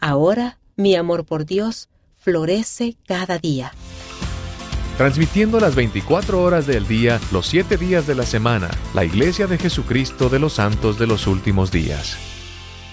Ahora, mi amor por Dios florece cada día. Transmitiendo las 24 horas del día, los 7 días de la semana, la Iglesia de Jesucristo de los Santos de los Últimos Días.